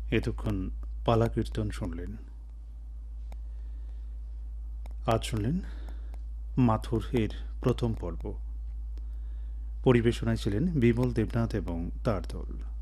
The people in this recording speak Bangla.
এতক্ষণ পালা কীর্তন শুনলেন। আজ শুনলেন মাথুর এর প্রথম পর্ব। পরিবেশনায় ছিলেন বিমল দেবনাথ এবং তার দল।